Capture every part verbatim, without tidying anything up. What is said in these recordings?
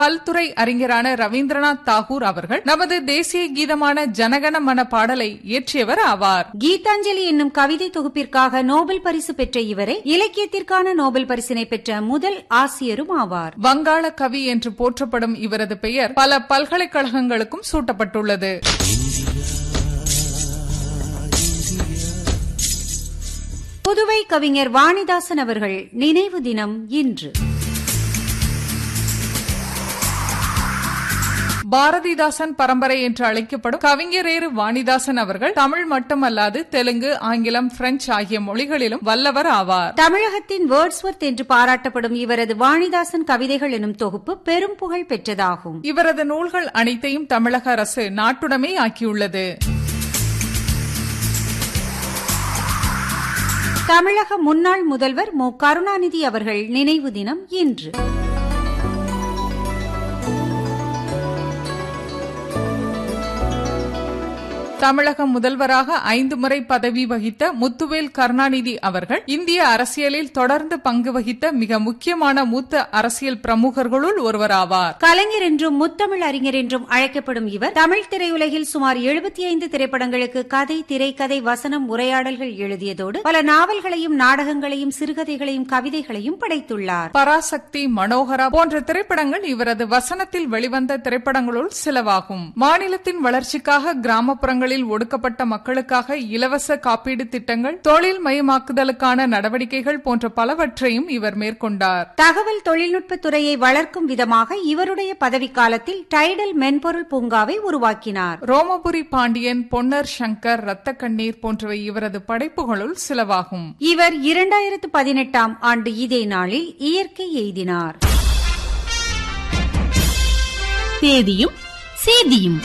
பல்துறை அறிஞரான ரவீந்திரநாத் தாகூர் அவர்கள் நமது தேசிய கீதமான ஜனகண மன பாடலை இயற்றியவர் ஆவார். கீதாஞ்சலி என்னும் கவிதை தொகுப்பிற்காக நோபல் பரிசு பெற்ற இவரை இலக்கியத்திற்கான நோபல் பரிசினை பெற்ற முதல் ஆசிரியரும் ஆவார். வங்காள கவி என்று போற்றப்படும் இவரது பெயர் பல பல்கலைக்கழகங்களுக்கும் சூட்டப்பட்டுள்ளது. புதுவை கவிஞர் வாணிதாசன் அவர்கள் நினைவு தினம் இன்று. பாரதிதாசன் பரம்பரை என்று அழைக்கப்படும் கவிஞரேறு வாணிதாசன் அவர்கள் தமிழ் மட்டுமல்லாது தெலுங்கு, ஆங்கிலம், பிரெஞ்சு ஆகிய மொழிகளிலும் வல்லவர் ஆவார். தமிழகத்தின் வேர்ட்ஸ்வொர்த் என்று பாராட்டப்படும் இவரது வாணிதாசன் கவிதைகள் எனும் தொகுப்பு பெரும் புகழ் பெற்றதாகும். இவரது நூல்கள் அனைத்தையும் தமிழக அரசு நாட்டுடைமை ஆக்கியுள்ளது. தமிழக முன்னாள் முதல்வர் மு கருணாநிதி அவர்கள் நினைவு தினம் இன்று. தமிழக முதல்வராக ஐந்து முறை பதவி வகித்த முத்துவேல் கருணாநிதி அவர்கள் இந்திய அரசியலில் தொடர்ந்து பங்கு வகித்த மிக முக்கியமான மூத்த அரசியல் பிரமுகர்களுள் ஒருவராவார். கலைஞர் என்றும் முத்தமிழ் அறிஞர் என்றும் அழைக்கப்படும் இவர் தமிழ் திரையுலகில் சுமார் எழுபத்தி ஐந்து திரைப்படங்களுக்கு கதை, திரைக்கதை, வசனம், உரையாடல்கள் எழுதியதோடு பல நாவல்களையும், நாடகங்களையும், சிறுகதைகளையும், கவிதைகளையும் படைத்துள்ளார். பராசக்தி, மனோகரா போன்ற திரைப்படங்கள் இவரது வசனத்தில் வெளிவந்த திரைப்படங்களுள் சிலவாகும். மாநிலத்தின் வளர்ச்சிக்காக கிராமப்புறங்களில் ஒடுக்கப்பட்ட மக்களுக்காக இலவச காப்பீடு திட்டங்கள், தொழில் மயமாக்குதலுக்கான நடவடிக்கைகள் போன்ற பலவற்றையும் இவர் மேற்கொண்டார். தகவல் தொழில்நுட்ப துறையை வளர்க்கும் விதமாக இவருடைய பதவிக்காலத்தில் டைடல் மென்பொருள் பூங்காவை உருவாக்கினார். ரோமபுரி பாண்டியன், பொன்னர் சங்கர், ரத்த கண்ணீர் போன்றவை இவரது படைப்புகளுள் சிலவாகும். இவர் இரண்டாயிரத்து பதினெட்டாம் ஆண்டு இதே நாளில் இயற்கை எய்தினார். தேதியும் சேதியும்.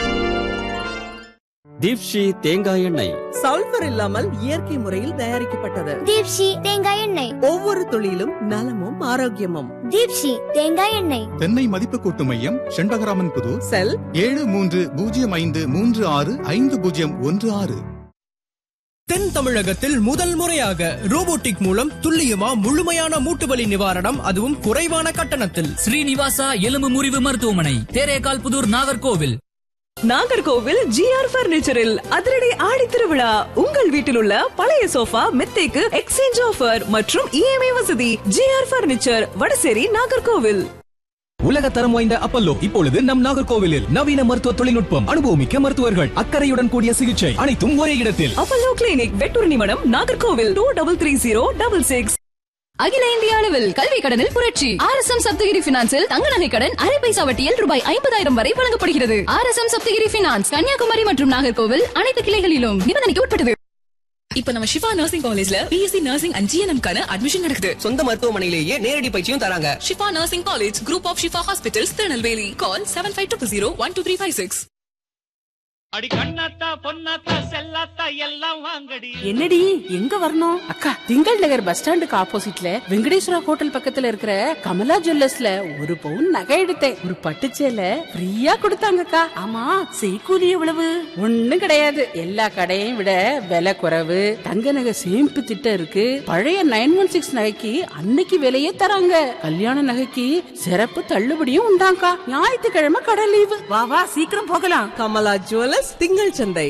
தீப்ஷி தேங்காய் எண்ணெய் சல்பர் இல்லாமல் இயற்கை முறையில் தயாரிக்கப்பட்டது. தீப்ஷி தேங்காய் எண்ணெய் ஒவ்வொரு துளியிலும் நலமும் ஆரோக்கியமும். தீப்ஷி தேங்காய் எண்ணெய். தென்னை மதிப்பு கூட்டு மையம், செண்பகராமன் புதூர். செல் ஏழு மூன்று பூஜ்ஜியம் ஐந்து மூன்று ஆறு ஐந்து பூஜ்ஜியம் ஒன்று ஆறு. தென் தமிழகத்தில் முதல் முறையாக ரோபோட்டிக் மூலம் துல்லியமா முழுமையான மூட்டுவலி நிவாரணம், அதுவும் குறைவான கட்டணத்தில். ஸ்ரீனிவாசா எலும்பு முறிவு மருத்துவமனை, தேரேகால் புதூர், நாகர்கோவில். நாகர்கோவில் ஜி ஆர் பர்னிச்சரில் அதிரடி ஆடி திருவிழா. உங்கள் வீட்டில் உள்ள பழைய சோஃபா, மெத்தைக்கு எக்ஸ்சேஞ்ச் ஆஃபர் மற்றும் இஎம்ஐ வசதி. G R furniture, Vadasery, Nagercoil. உலக தரம் வாய்ந்த அப்பல்லோ இப்பொழுது நம் நாகர்கோவிலில். நவீன மருத்துவ தொழில்நுட்பம், அனுபவமிக்க மருத்துவர்கள், அக்கறையுடன் கூடிய சிகிச்சை, அனைத்தும் ஒரே இடத்தில். Apollo clinic, Vettur நிமடம், Nagercoil. Two double three zero double six. அகில இந்திய அளவில் கல்வி கடனில் புரட்சி. ஆர் எஸ் எம் சப்தகிரி பினான்சில் தங்க நகை கடன் அரை பைசா வட்டியில் ரூபாய் ஐம்பதாயிரம் வரை வழங்கப்படுகிறது. R S M Saptagiri finance, Kanyakumari மற்றும் நாகர்கோவில் அனைத்து கிளைகளிலும். நிபந்தனைக்கு உட்பட்டது. இப்ப நம்ம ஷிஃபா நர்சிங் காலேஜ்ல பிஎஸ்சி நர்சிங் அண்ட் ஜிஎன்எம் கான அட்மிஷன் நடக்குது. சொந்த மருத்துவமனையிலேயே நேரடி பயிற்சியும் தராங்க. Shifa nursing college, group of Shifa hospitals, Tirunelveli. Call seven five two zero one two three five six. அடி கண்ணாத்தா பொன்னாத்தா செல்லாத்தா எல்லாம் வாங்கடி. என்னடி எங்க வரணும்? அக்கா, திங்கள் நகர் பஸ் ஸ்டாண்டுக்கு ஆப்போசிட்ல வெங்கடேஸ்வரா ஹோட்டல் பக்கத்துல இருக்கிற கமலா ஜுவல்லர்ஸ்ல ஒரு பவுன் நகை எடுத்தேன். ஒரு பட்டுச்சேல ஃப்ரீயா கொடுத்தாங்கக்கா. ஆமா, செய்கூலி எவ்வளவு? ஒண்ணும் கிடையாது. எல்லா கடையையும் விட விலை குறைவு. தங்க நகை சேமிப்பு திட்டம் இருக்கு. பழைய நைன் ஒன் சிக்ஸ் நகைக்கு அன்னைக்கு விலையே தராங்க. கல்யாண நகைக்கு சிறப்பு தள்ளுபடியும் உண்டாங்கா. ஞாயிற்றுக்கிழமை கடை லீவு. வா வா, சீக்கிரம் போகலாம். கமலா ஜுவல்லர்ஸ், திங்கள் சந்தை.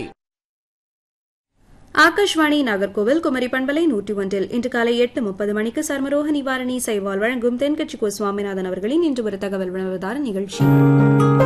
ஆகாஷ்வாணி நாகர்கோவில் குமரி பண்பலை நூற்றி ஒன்றில் இன்று காலை எட்டு முப்பது மணிக்கு சர்மரோக நிவாரணி சைவால் வழங்கும் தென்கட்சி கோ சுவாமிநாதன் அவர்களின் இன்று ஒரு தகவல் வினவதார நிகழ்ச்சி.